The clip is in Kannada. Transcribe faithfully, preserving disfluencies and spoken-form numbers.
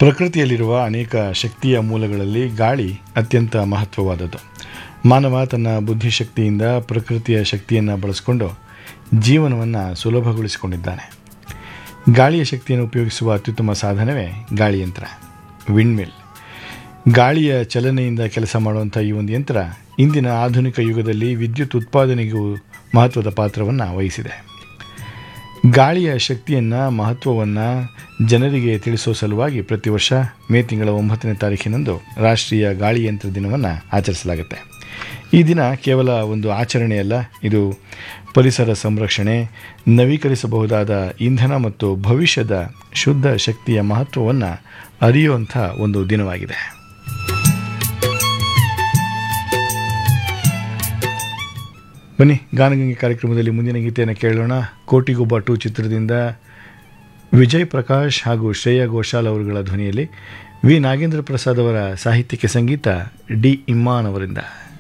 ಪ್ರಕೃತಿಯಲ್ಲಿರುವ ಅನೇಕ ಶಕ್ತಿಯ ಮೂಲಗಳಲ್ಲಿ ಗಾಳಿ ಅತ್ಯಂತ ಮಹತ್ವವಾದದ್ದು. ಮಾನವ ತನ್ನ ಬುದ್ಧಿಶಕ್ತಿಯಿಂದ ಪ್ರಕೃತಿಯ ಶಕ್ತಿಯನ್ನು ಬಳಸಿಕೊಂಡು ಜೀವನವನ್ನು ಸುಲಭಗೊಳಿಸಿಕೊಂಡಿದ್ದಾನೆ. ಗಾಳಿಯ ಶಕ್ತಿಯನ್ನು ಉಪಯೋಗಿಸುವ ಅತ್ಯುತ್ತಮ ಸಾಧನವೇ ಗಾಳಿಯಂತ್ರ, ವಿಂಡ್ಮಿಲ್. ಗಾಳಿಯ ಚಲನೆಯಿಂದ ಕೆಲಸ ಮಾಡುವಂಥ ಈ ಒಂದು ಯಂತ್ರ ಇಂದಿನ ಆಧುನಿಕ ಯುಗದಲ್ಲಿ ವಿದ್ಯುತ್ ಉತ್ಪಾದನೆಗೂ ಮಹತ್ವದ ಪಾತ್ರವನ್ನು ವಹಿಸಿದೆ. ಗಾಳಿಯ ಶಕ್ತಿಯನ್ನು ಮಹತ್ವವನ್ನು ಜನರಿಗೆ ತಿಳಿಸೋ ಸಲುವಾಗಿ ಪ್ರತಿ ವರ್ಷ ಮೇ ತಿಂಗಳ ಒಂಬತ್ತನೇ ತಾರೀಕಿನಂದು ರಾಷ್ಟ್ರೀಯ ಗಾಳಿಯಂತ್ರ ದಿನವನ್ನು ಆಚರಿಸಲಾಗುತ್ತೆ. ಈ ದಿನ ಕೇವಲ ಒಂದು ಆಚರಣೆಯಲ್ಲ, ಇದು ಪರಿಸರ ಸಂರಕ್ಷಣೆ, ನವೀಕರಿಸಬಹುದಾದ ಇಂಧನ ಮತ್ತು ಭವಿಷ್ಯದ ಶುದ್ಧ ಶಕ್ತಿಯ ಮಹತ್ವವನ್ನು ಅರಿಯುವಂಥ ಒಂದು ದಿನವಾಗಿದೆ. ಬನ್ನಿ, ಗಾನಗಂಗೆ ಕಾರ್ಯಕ್ರಮದಲ್ಲಿ ಮುಂದಿನ ಗೀತೆಯನ್ನು ಕೇಳೋಣ. ಕೋಟಿಗೊಬ್ಬ ಟು ಚಿತ್ರದಿಂದ ವಿಜಯ್ ಪ್ರಕಾಶ್ ಹಾಗೂ ಶ್ರೇಯಾ ಘೋಷಾಲ್ ಅವರುಗಳ ಧ್ವನಿಯಲ್ಲಿ ವಿ ನಾಗೇಂದ್ರ ಪ್ರಸಾದ್ ಅವರ ಸಾಹಿತ್ಯಕ್ಕೆ ಸಂಗೀತ ಡಿ ಇಮ್ಮಾನ್ ಅವರಿಂದ.